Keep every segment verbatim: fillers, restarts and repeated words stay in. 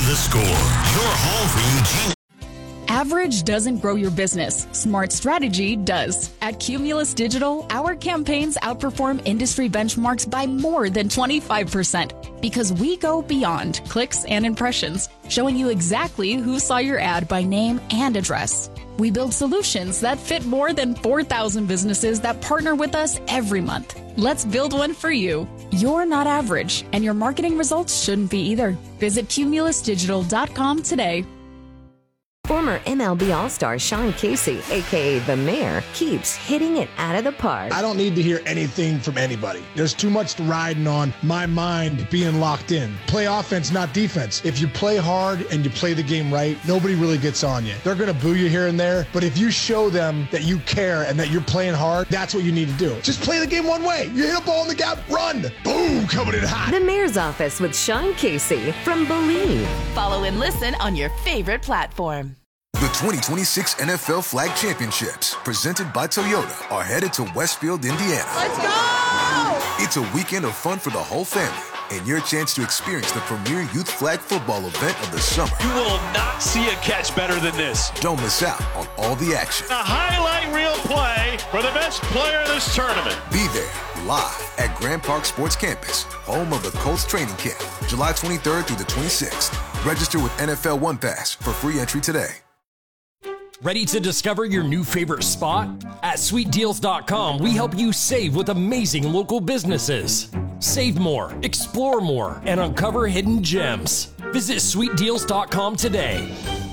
The Score, your home for Eugene. Average doesn't grow your business. Smart strategy does. At Cumulus Digital, our campaigns outperform industry benchmarks by more than twenty-five percent because we go beyond clicks and impressions, showing you exactly who saw your ad by name and address. We build solutions that fit more than four thousand businesses that partner with us every month. Let's build one for you. You're not average, and your marketing results shouldn't be either. Visit cumulus digital dot com today. Former M L B All-Star Sean Casey, a k a. The Mayor, keeps hitting it out of the park. I don't need to hear anything from anybody. There's too much riding on my mind being locked in. Play offense, not defense. If you play hard and you play the game right, nobody really gets on you. They're going to boo you here and there, but if you show them that you care and that you're playing hard, that's what you need to do. Just play the game one way. You hit a ball in the gap, run. Boom, coming in hot. The Mayor's Office with Sean Casey from Believe. Follow and listen on your favorite platform. The twenty twenty-six N F L Flag Championships, presented by Toyota, are headed to Westfield, Indiana. Let's go! It's a weekend of fun for the whole family and your chance to experience the premier youth flag football event of the summer. You will not see a catch better than this. Don't miss out on all the action. A highlight reel play for the best player of this tournament. Be there live at Grand Park Sports Campus, home of the Colts training camp, July twenty-third through the twenty-sixth. Register with N F L One Pass for free entry today. Ready to discover your new favorite spot? At sweet deals dot com, we help you save with amazing local businesses. Save more, explore more, and uncover hidden gems. Visit sweet deals dot com today.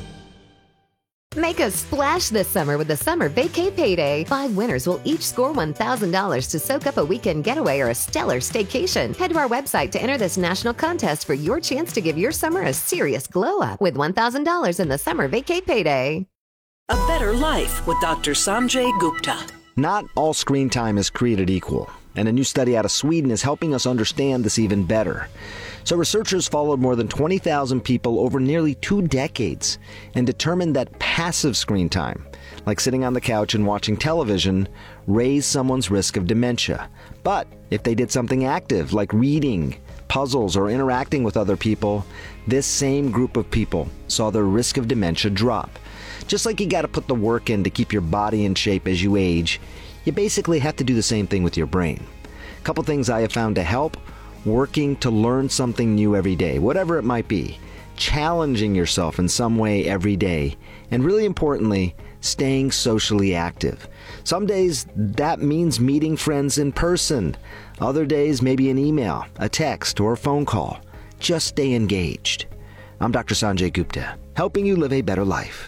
Make a splash this summer with the Summer Vacay Payday. Five winners will each score one thousand dollars to soak up a weekend getaway or a stellar staycation. Head to our website to enter this national contest for your chance to give your summer a serious glow-up with one thousand dollars in the Summer Vacay Payday. A Better Life with Doctor Sanjay Gupta. Not all screen time is created equal, and a new study out of Sweden is helping us understand this even better. So researchers followed more than twenty thousand people over nearly two decades and determined that passive screen time, like sitting on the couch and watching television, raised someone's risk of dementia. But if they did something active, like reading, puzzles, or interacting with other people, this same group of people saw their risk of dementia drop. Just like you got to put the work in to keep your body in shape as you age, you basically have to do the same thing with your brain. A couple things I have found to help: working to learn something new every day, whatever it might be, challenging yourself in some way every day, and really importantly, staying socially active. Some days that means meeting friends in person. Other days maybe an email, a text, or a phone call. Just stay engaged. I'm Doctor Sanjay Gupta, helping you live a better life.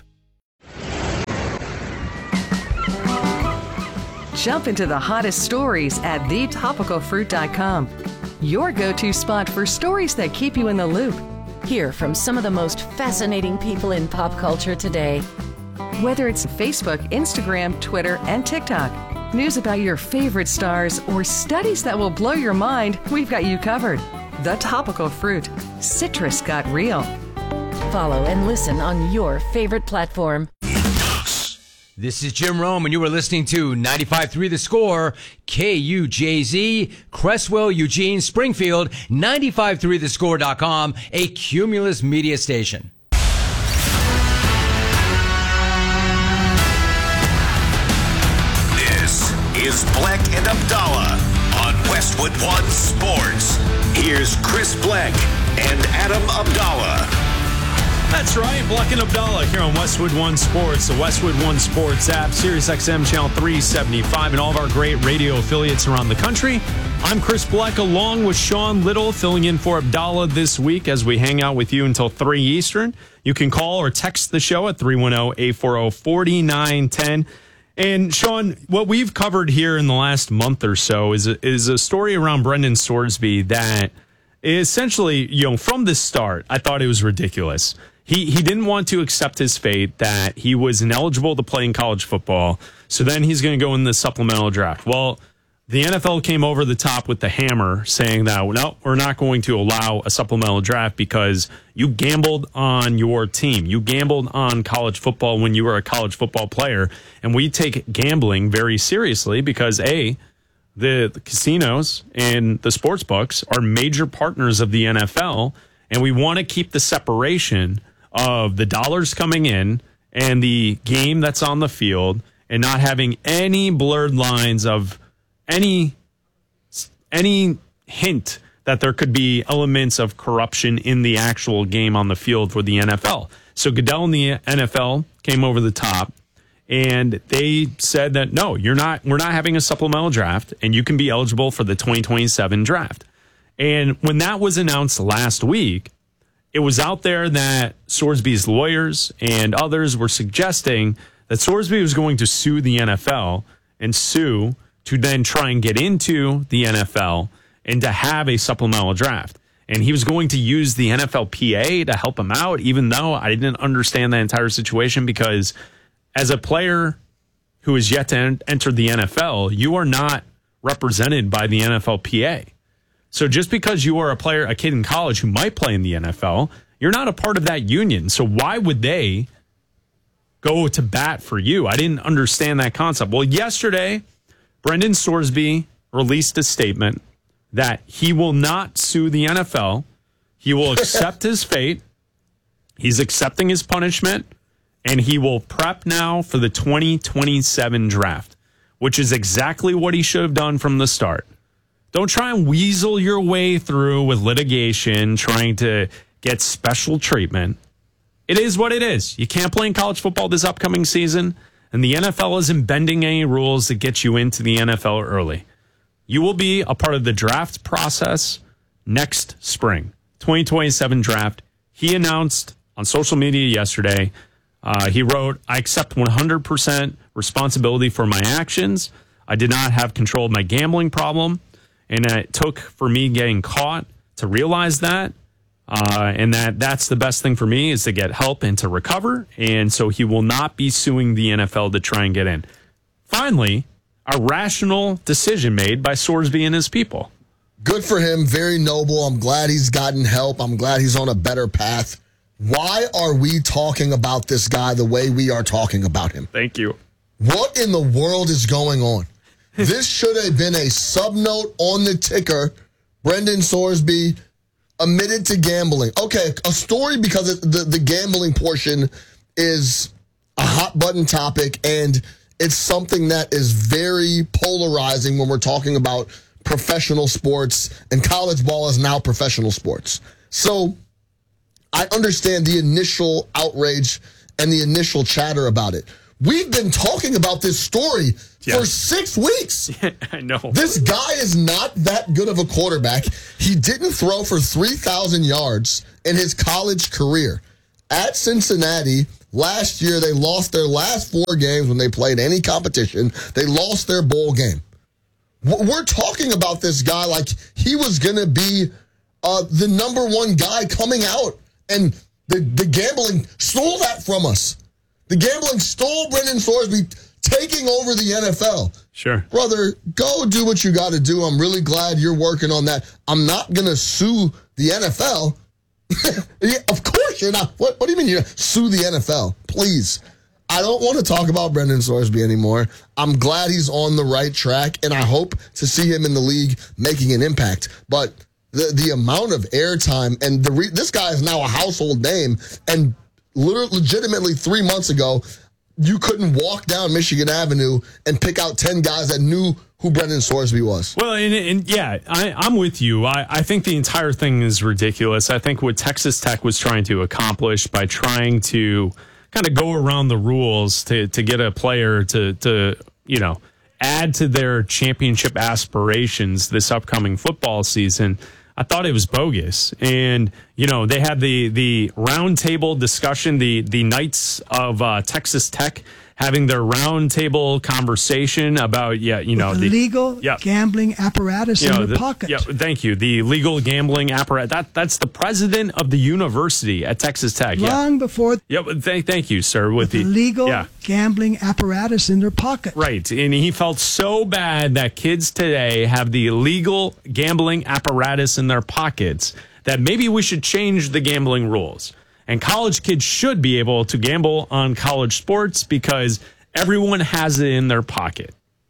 Jump into the hottest stories at the topical fruit dot com. Your go-to spot for stories that keep you in the loop. Hear from some of the most fascinating people in pop culture today. Whether it's Facebook, Instagram, Twitter, and TikTok, news about your favorite stars, or studies that will blow your mind, we've got you covered. The Topical Fruit. Citrus got real. Follow and listen on your favorite platform. This is Jim Rome, and you are listening to ninety-five point three The Score, K U J Z, Cresswell, Eugene, Springfield, ninety-five point three the score dot com, a Cumulus media station. This is Bleck and Abdallah on Westwood One Sports. Here's Chris Bleck and Adam Abdallah. That's right, Bleck and Abdallah here on Westwood One Sports, the Westwood One Sports app, Sirius X M Channel three seventy-five, and all of our great radio affiliates around the country. I'm Chris Bleck, along with Sean Little, filling in for Abdallah this week as we hang out with you until three Eastern. You can call or text the show at three one zero, eight four zero, four nine one zero. And Sean, what we've covered here in the last month or so is a, is a story around Brendan Sorsby that essentially, you know, from the start, I thought it was ridiculous. He he didn't want to accept his fate that he was ineligible to play in college football. So then he's going to go in the supplemental draft. Well, the N F L came over the top with the hammer saying that, no, we're not going to allow a supplemental draft because you gambled on your team. You gambled on college football when you were a college football player. And we take gambling very seriously because, A, the, the casinos and the sports books are major partners of the N F L. And we want to keep the separation of the dollars coming in and the game that's on the field and not having any blurred lines of any any hint that there could be elements of corruption in the actual game on the field for the N F L. So Goodell and the N F L came over the top, and they said that, no, you're not. We're not having a supplemental draft, and you can be eligible for the twenty twenty-seven draft. And when that was announced last week, it was out there that Sorsby's lawyers and others were suggesting that Sorsby was going to sue the N F L and sue to then try and get into the N F L and to have a supplemental draft. And he was going to use the N F L P A to help him out, even though I didn't understand the entire situation, because as a player who is yet to en- enter the N F L, you are not represented by the N F L P A. So just because you are a player, a kid in college who might play in the N F L, you're not a part of that union. So why would they go to bat for you? I didn't understand that concept. Well, yesterday, Brendan Sorsby released a statement that he will not sue the N F L. He will accept his fate. He's accepting his punishment, and he will prep now for the twenty twenty-seven draft, which is exactly what he should have done from the start. Don't try and weasel your way through with litigation, trying to get special treatment. It is what it is. You can't play in college football this upcoming season, and the N F L isn't bending any rules to get you into the N F L early. You will be a part of the draft process next spring, twenty twenty-seven draft. He announced on social media yesterday, uh, he wrote, I accept one hundred percent responsibility for my actions. I did not have control of my gambling problem, and it took for me getting caught to realize that. Uh, and that that's the best thing for me is to get help and to recover. And so he will not be suing the N F L to try and get in. Finally, a rational decision made by Sorsby and his people. Good for him. Very noble. I'm glad he's gotten help. I'm glad he's on a better path. Why are we talking about this guy the way we are talking about him? Thank you. What in the world is going on? This should have been a sub-note on the ticker. Brendan Sorsby admitted to gambling. Okay, a story because it, the, the gambling portion is a hot button topic, and it's something that is very polarizing when we're talking about professional sports, and college ball is now professional sports. So I understand the initial outrage and the initial chatter about it. We've been talking about this story yeah. for six weeks. I know. This guy is not that good of a quarterback. He didn't throw for three thousand yards in his college career. At Cincinnati, last year, they lost their last four games when they played any competition. They lost their bowl game. We're talking about this guy like he was going to be uh, the number one guy coming out, and the, the gambling stole that from us. The gambling stole Brendan Sorsby taking over the N F L. Sure. Brother, go do what you got to do. I'm really glad you're working on that. I'm not going to sue the N F L. Yeah, of course you're not. What, what do you mean you're sue the N F L? Please. I don't want to talk about Brendan Sorsby anymore. I'm glad he's on the right track, and I hope to see him in the league making an impact. But the the amount of airtime, and the re- this guy is now a household name, and literally, legitimately three months ago, you couldn't walk down Michigan Avenue and pick out ten guys that knew who Brendan Sorsby was. Well, and, and yeah, I, I'm with you. I, I think the entire thing is ridiculous. I think what Texas Tech was trying to accomplish by trying to kind of go around the rules to, to get a player to, to, you know, add to their championship aspirations this upcoming football season, I thought it was bogus. And, you know, they had the, the roundtable discussion, the, the Knights of uh, Texas Tech having their roundtable conversation about, yeah, you know, the, the legal yeah. gambling apparatus you in know, their the, pocket. Yeah, thank you. The legal gambling apparatus. That, that's the president of the university at Texas Tech. Long yeah. before. Yeah, th- thank you, sir. With, with the, the legal yeah. gambling apparatus in their pocket. Right. And he felt so bad that kids today have the legal gambling apparatus in their pockets that maybe we should change the gambling rules. And college kids should be able to gamble on college sports because everyone has it in their pocket.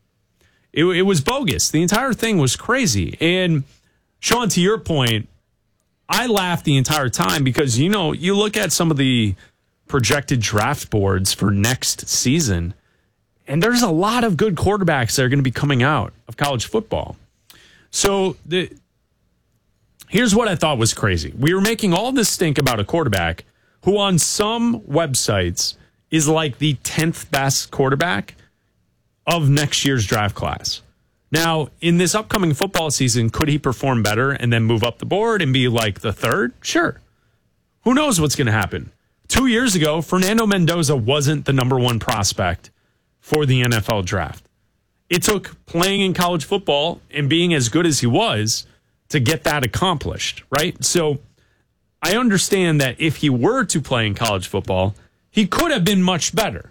It, it was bogus. The entire thing was crazy. And Sean, to your point, I laughed the entire time because, you know, you look at some of the projected draft boards for next season, and there's a lot of good quarterbacks that are going to be coming out of college football. So the here's what I thought was crazy. We were making all this stink about a quarterback who on some websites is like the tenth best quarterback of next year's draft class. Now, in this upcoming football season, could he perform better and then move up the board and be like the third? Sure. Who knows what's going to happen? Two years ago, Fernando Mendoza wasn't the number one prospect for the N F L draft. It took playing in college football and being as good as he was to get that accomplished, right? So I understand that if he were to play in college football, he could have been much better.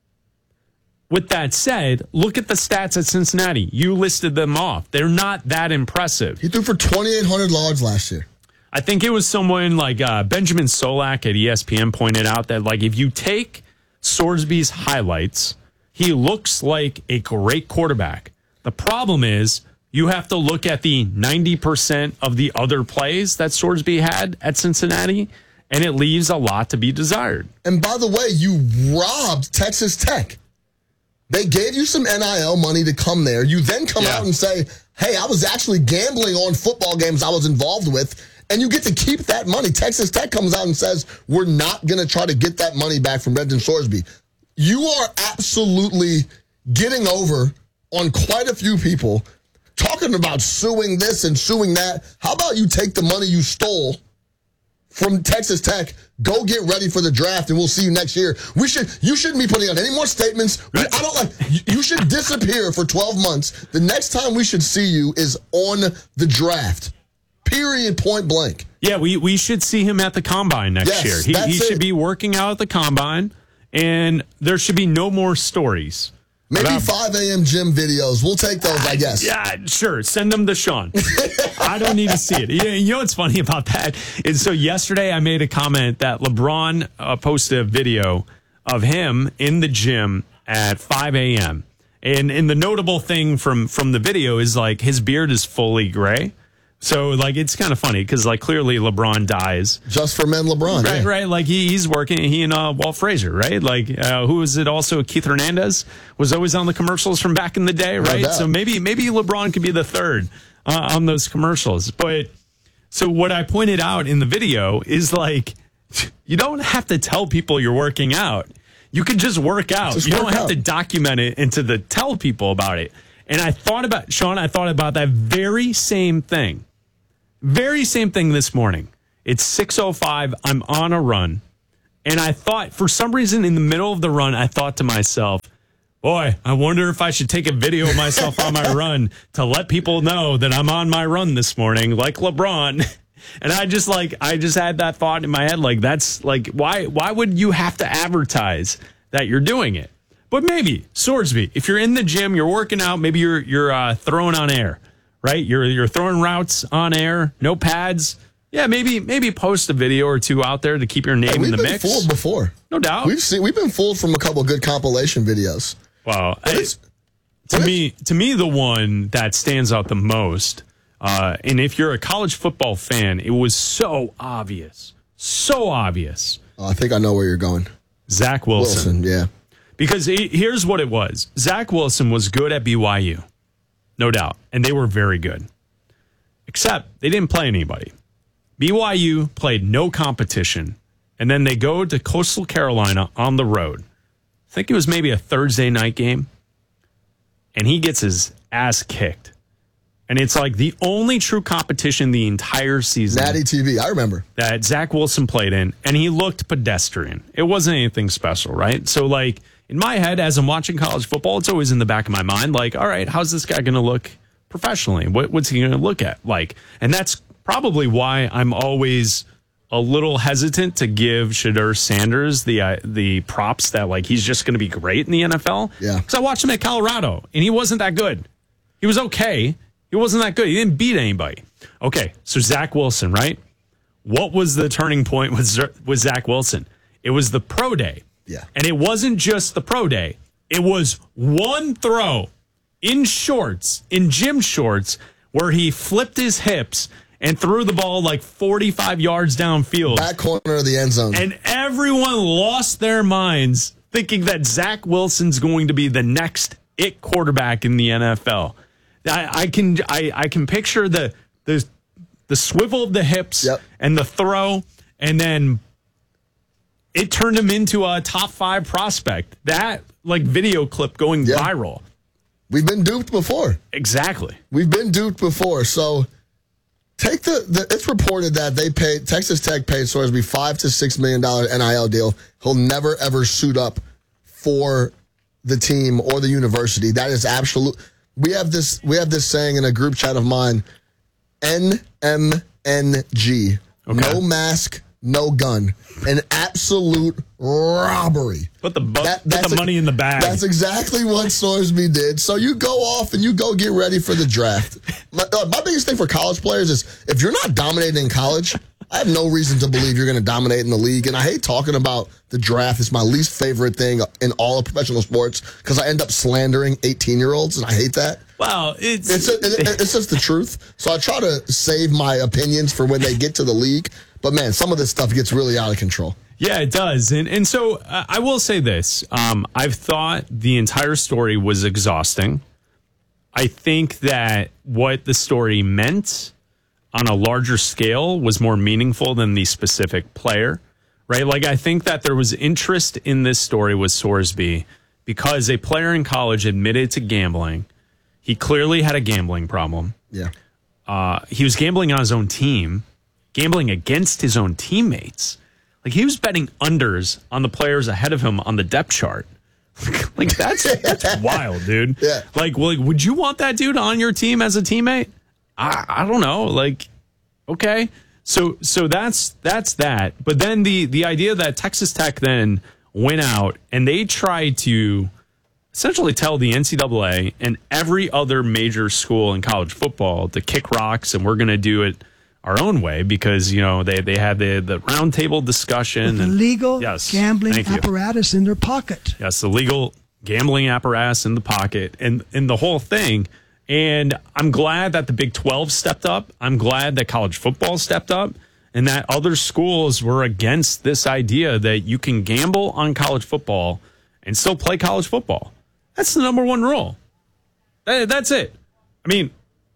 With that said, look at the stats at Cincinnati. You listed them off. They're not that impressive. He threw for twenty-eight hundred yards last year. I think it was someone like uh, Benjamin Solak at E S P N pointed out that, like, if you take Sorsby's highlights, he looks like a great quarterback. The problem is you have to look at the ninety percent of the other plays that Sorsby had at Cincinnati, and it leaves a lot to be desired. And by the way, you robbed Texas Tech. They gave you some N I L money to come there. You then come yeah. out and say, hey, I was actually gambling on football games I was involved with, and you get to keep that money. Texas Tech comes out and says, we're not going to try to get that money back from Brendan Sorsby. You are absolutely getting over on quite a few people, talking about suing this and suing that. How about you take the money you stole from Texas Tech, go get ready for the draft, and we'll see you next year. We should. You shouldn't be putting out any more statements. I don't like. You should disappear for twelve months. The next time we should see you is on the draft. Period. Point blank. Yeah, we, we should see him at the combine next yes, year. He, that's he should it. be working out at the combine, and there should be no more stories. Maybe about, five a.m. gym videos. We'll take those, I guess. Yeah, sure. Send them to Sean. I don't need to see it. You, you know what's funny about that? Is so yesterday I made a comment that LeBron uh, posted a video of him in the gym at five a.m. And, and the notable thing from, from the video is, like, his beard is fully gray. So, like, it's kind of funny because, like, clearly LeBron dies. Just for men LeBron. Right, yeah. right. Like, he, he's working, he and uh, Walt Frazier, right? Like, uh, who is it also? Keith Hernandez was always on the commercials from back in the day, right? No so maybe maybe LeBron could be the third uh, on those commercials. But, so what I pointed out in the video is, like, you don't have to tell people you're working out. You can just work out. Just you work don't have out. to document it and to the, tell people about it. And I thought about, Sean, I thought about that very same thing. Very same thing this morning. It's six oh five. I'm on a run. And I thought, for some reason, in the middle of the run, I thought to myself, boy, I wonder if I should take a video of myself on my run to let people know that I'm on my run this morning, like LeBron. And I just like, I just had that thought in my head, like, that's like, why, why would you have to advertise that you're doing it? But maybe, Sorsby, if you're in the gym, you're working out, maybe you're, you're uh, throwing on air. Right, you're you're throwing routes on air, no pads. Yeah, maybe maybe post a video or two out there to keep your name yeah, in the mix. mix. We've been fooled before, no doubt. We've seen we've been fooled from a couple of good compilation videos. Wow, I, to me, to me, the one that stands out the most, uh, and if you're a college football fan, it was so obvious, so obvious. Oh, I think I know where you're going. Zach Wilson. Wilson, yeah. Because it, here's what it was: Zach Wilson was good at B Y U. No doubt. And they were very good. Except they didn't play anybody. B Y U played no competition. And then they go to Coastal Carolina on the road. I think it was maybe a Thursday night game. And he gets his ass kicked. And it's like the only true competition the entire season. Natty T V, I remember. That Zach Wilson played in. And he looked pedestrian. It wasn't anything special, right? So, like, in my head, as I'm watching college football, it's always in the back of my mind, like, all right, how's this guy going to look professionally? What, what's he going to look at like? And that's probably why I'm always a little hesitant to give Shedeur Sanders the uh, the props that, like, he's just going to be great in the N F L. Yeah. Because I watched him at Colorado, and he wasn't that good. He was okay. He wasn't that good. He didn't beat anybody. Okay, so Zach Wilson, right? What was the turning point with, with Zach Wilson? It was the pro day. Yeah. And it wasn't just the pro day. It was one throw in shorts, in gym shorts, where he flipped his hips and threw the ball like forty-five yards downfield. Back corner of the end zone. And everyone lost their minds thinking that Zach Wilson's going to be the next it quarterback in the N F L. I, I can I, I can picture the the the swivel of the hips yep. and the throw, and then it turned him into a top five prospect. That like video clip going yep. viral. We've been duped before. Exactly. We've been duped before. So take the, the it's reported that they paid Texas Tech paid Sorsby five to six million dollar N I L deal. He'll never ever suit up for the team or the university. That is absolute. We have this we have this saying in a group chat of mine, N M N G. Okay. No mask, no gun. An absolute robbery. Put the, bu- that, put the money a, in the bag. That's exactly what Sorsby did. So you go off and you go get ready for the draft. My, uh, my biggest thing for college players is if you're not dominating in college, I have no reason to believe you're going to dominate in the league. And I hate talking about the draft. It's my least favorite thing in all of professional sports because I end up slandering eighteen-year-olds, and I hate that. Well, it's it's, a, it, it's just the truth. So I try to save my opinions for when they get to the league. But, man, some of this stuff gets really out of control. Yeah, it does. And and so uh, I will say this. Um, I've thought the entire story was exhausting. I think that what the story meant on a larger scale was more meaningful than the specific player, right? Like, I think that there was interest in this story with Sorsby because a player in college admitted to gambling. He clearly had a gambling problem. Yeah. Uh, he was gambling on his own team, gambling against his own teammates. Like, he was betting unders on the players ahead of him on the depth chart. Like, that's that's wild, dude. Yeah. Like, well, like, would you want that dude on your team as a teammate? I, I don't know. Like, okay. So so that's that's that. But then the the idea that Texas Tech then went out and they tried to essentially tell the N C double A and every other major school in college football to kick rocks, and we're going to do it our own way because, you know, they, they had the, the roundtable discussion. With and, the legal yes, gambling apparatus in their pocket. Yes, the legal gambling apparatus in the pocket and, and the whole thing. And I'm glad that the Big twelve stepped up. I'm glad that college football stepped up and that other schools were against this idea that you can gamble on college football and still play college football. That's the number one rule. That's it. I mean,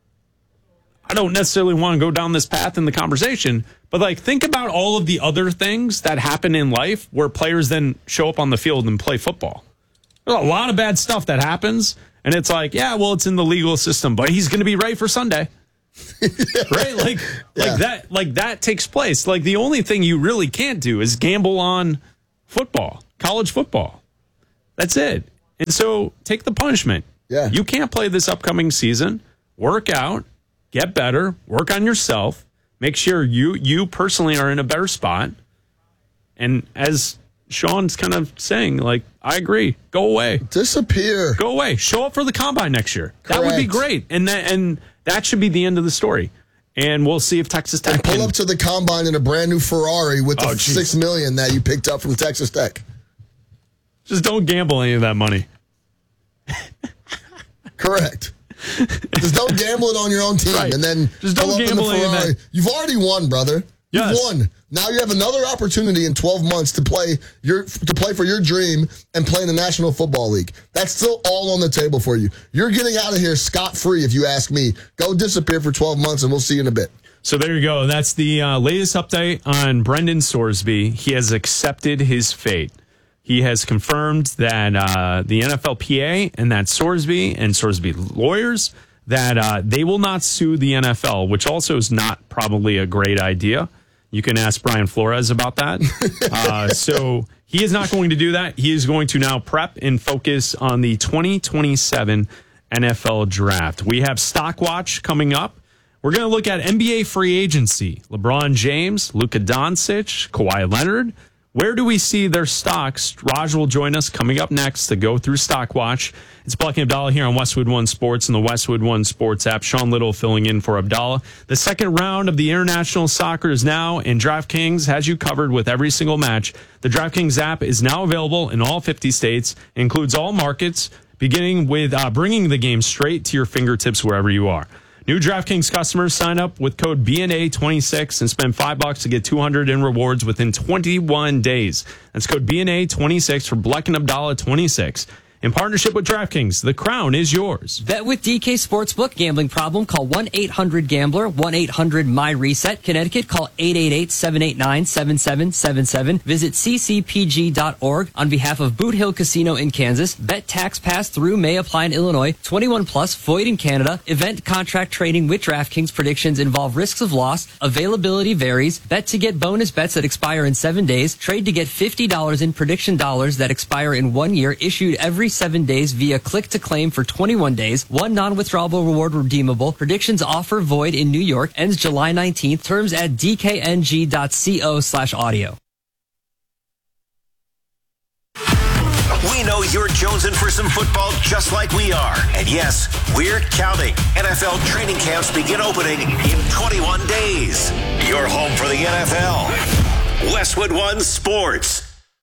I don't necessarily want to go down this path in the conversation, but like think about all of the other things that happen in life where players then show up on the field and play football. There's a lot of bad stuff that happens. And it's like, yeah, well, it's in the legal system, but he's going to be right for Sunday. Right? Like, yeah. like that, like that takes place. Like the only thing you really can't do is gamble on football, college football. That's it. And so take the punishment. Yeah. You can't play this upcoming season. Work out, get better, work on yourself, make sure you, you personally are in a better spot. And as Sean's kind of saying, like, I agree. Go away. Disappear. Go away. Show up for the combine next year. Correct. That would be great. And that and that should be the end of the story. And we'll see if Texas Tech and pull can up to the combine in a brand new Ferrari with the oh, six million that you picked up from Texas Tech. Just don't gamble any of that money. Correct. Just don't gamble it on your own team, right. And then just don't gamble in the Ferrari. You've already won, brother. You've yes. won. Now you have another opportunity in twelve months to play your to play for your dream and play in the National Football League. That's still all on the table for you. You're getting out of here scot-free, if you ask me. Go disappear for twelve months, and we'll see you in a bit. So there you go. That's the uh, latest update on Brendan Sorsby. He has accepted his fate. He has confirmed that uh, the N F L P A and that Sorsby and Sorsby lawyers, that uh, they will not sue the N F L, which also is not probably a great idea. You can ask Brian Flores about that. uh, so he is not going to do that. He is going to now prep and focus on the twenty twenty-seven N F L draft. We have Stock Watch coming up. We're going to look at N B A free agency. LeBron James, Luka Doncic, Kawhi Leonard. Where do we see their stocks? Raj will join us coming up next to go through Stock Watch. It's Bleck and Abdallah here on Westwood One Sports and the Westwood One Sports app. Sean Little filling in for Abdallah. The second round of the international soccer is now, and DraftKings has you covered with every single match. The DraftKings app is now available in all fifty states, includes all markets, beginning with uh, bringing the game straight to your fingertips wherever you are. New DraftKings customers sign up with code B N A twenty-six and spend five bucks to get two hundred in rewards within twenty-one days. That's code B N A twenty-six for Bleck and Abdallah twenty-six. In partnership with DraftKings, the crown is yours. Bet with D K Sportsbook. Gambling problem? Call one eight hundred gambler, one eight hundred my reset. Connecticut, call eight eight eight, seven eight nine, seven seven seven seven. Visit c c p g dot org on behalf of Boot Hill Casino in Kansas. Bet tax pass through may apply in Illinois. twenty-one plus, void in Canada. Event contract trading with DraftKings. Predictions involve risks of loss. Availability varies. Bet to get bonus bets that expire in seven days. Trade to get fifty dollars in prediction dollars that expire in one year. Issued every seven days via click to claim for twenty-one days. One non-withdrawable reward redeemable. Predictions offer void in New York. Ends July nineteenth. Terms at d k n g dot co slash audio. We know you're jonesing for some football just like we are. And yes, we're counting. N F L training camps begin opening in twenty-one days. Your home for the N F L. Westwood One Sports.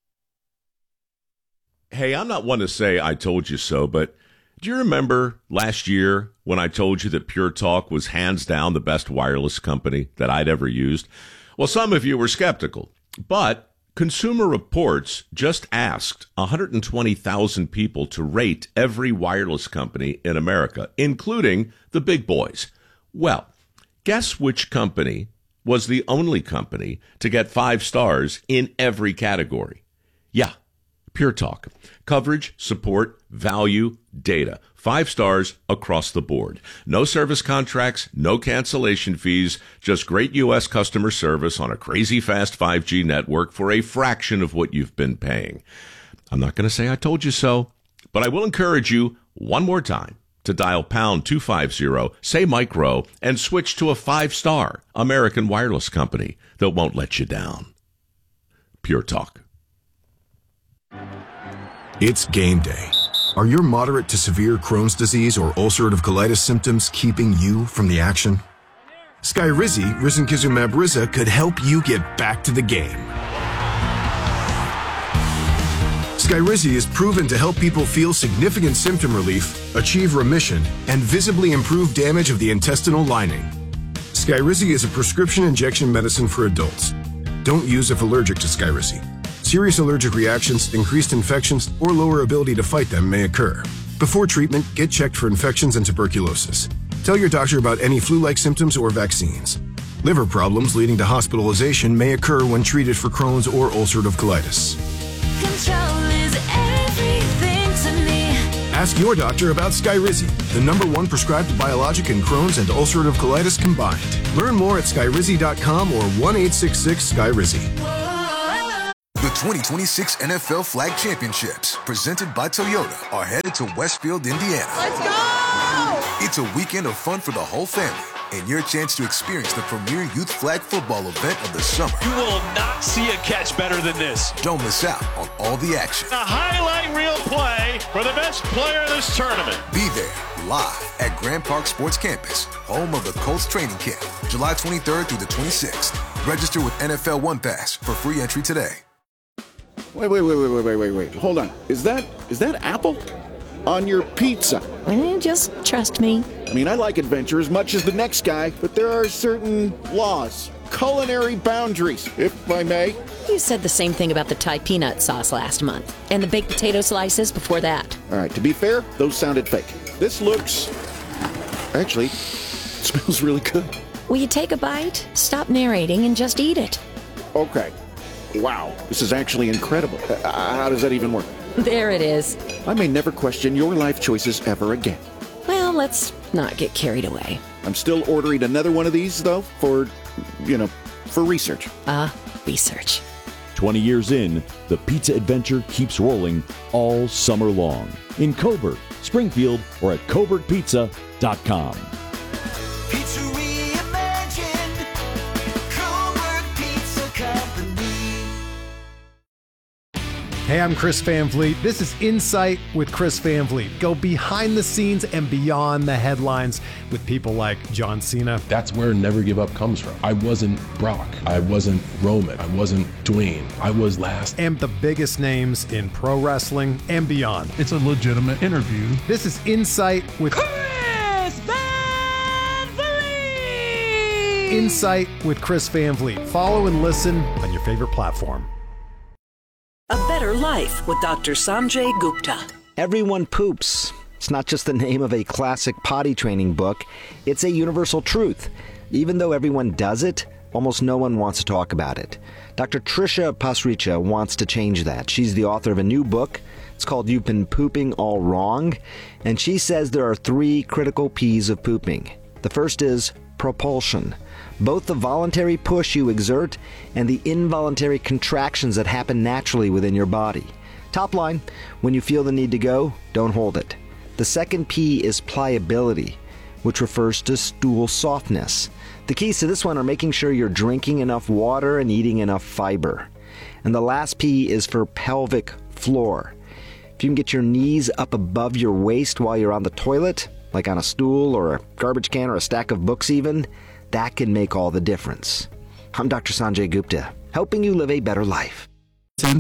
Hey, I'm not one to say I told you so, but do you remember last year when I told you that Pure Talk was hands down the best wireless company that I'd ever used? Well, some of you were skeptical, but Consumer Reports just asked one hundred twenty thousand people to rate every wireless company in America, including the big boys. Well, guess which company was the only company to get five stars in every category? Yeah. Pure Talk. Coverage, support, value, data. Five stars across the board. No service contracts, no cancellation fees, just great U S customer service on a crazy fast five G network for a fraction of what you've been paying. I'm not going to say I told you so, but I will encourage you one more time to dial pound two fifty, say micro, and switch to a five-star American wireless company that won't let you down. Pure Talk. It's game day. Are your moderate to severe Crohn's disease or ulcerative colitis symptoms keeping you from the action? Skyrizi, risankizumab Riza, could help you get back to the game. Skyrizi is proven to help people feel significant symptom relief, achieve remission, and visibly improve damage of the intestinal lining. Skyrizi is a prescription injection medicine for adults. Don't use if allergic to Skyrizi. Serious allergic reactions, increased infections, or lower ability to fight them may occur. Before treatment, get checked for infections and tuberculosis. Tell your doctor about any flu-like symptoms or vaccines. Liver problems leading to hospitalization may occur when treated for Crohn's or ulcerative colitis. Control is everything to me. Ask your doctor about Skyrizi, the number one prescribed biologic in Crohn's and ulcerative colitis combined. Learn more at skyrizi dot com or one eight six six Skyrizi. The twenty twenty-six N F L Flag Championships, presented by Toyota, are headed to Westfield, Indiana. Let's go! It's a weekend of fun for the whole family and your chance to experience the premier youth flag football event of the summer. You will not see a catch better than this. Don't miss out on all the action. A highlight reel play for the best player in this tournament. Be there live at Grand Park Sports Campus, home of the Colts training camp, July twenty-third through the twenty-sixth. Register with N F L One Pass for free entry today. Wait, wait, wait, wait, wait, wait, wait, wait. Hold on. Is that is that apple on your pizza? Eh, just trust me. I mean, I like adventure as much as the next guy, but there are certain laws, culinary boundaries, if I may. You said the same thing about the Thai peanut sauce last month, and the baked potato slices before that. All right, to be fair, those sounded fake. This looks... Actually, it smells really good. Will you take a bite? Stop narrating and just eat it. Okay. Wow, this is actually incredible. Uh, how does that even work? There it is. I may never question your life choices ever again. Well, let's not get carried away. I'm still ordering another one of these, though, for, you know, for research. Ah, uh, research. twenty years in, the pizza adventure keeps rolling all summer long. In Coburg, Springfield, or at coburg pizza dot com. Pizza reimagined. Coburg Pizza Company. Hey, I'm Chris Van Vliet. This is Insight with Chris Van Vliet. Go behind the scenes and beyond the headlines with people like John Cena. That's where Never Give Up comes from. I wasn't Brock. I wasn't Roman. I wasn't Dwayne. I was last. And the biggest names in pro wrestling and beyond. It's a legitimate interview. This is Insight with Chris Van Vliet. Insight with Chris Van Vliet. Follow and listen on your favorite platform. A Better Life with Doctor Sanjay Gupta. Everyone poops. It's not just the name of a classic potty training book. It's a universal truth. Even though everyone does it, almost no one wants to talk about it. Doctor Trisha Pasricha wants to change that. She's the author of a new book. It's called You've Been Pooping All Wrong. And she says there are three critical P's of pooping. The first is propulsion. Both the voluntary push you exert and the involuntary contractions that happen naturally within your body. Top line, when you feel the need to go, don't hold it. The second P is pliability, which refers to stool softness. The keys to this one are making sure you're drinking enough water and eating enough fiber. And the last P is for pelvic floor. If you can get your knees up above your waist while you're on the toilet, like on a stool or a garbage can or a stack of books even, that can make all the difference. I'm Doctor Sanjay Gupta, helping you live a better life.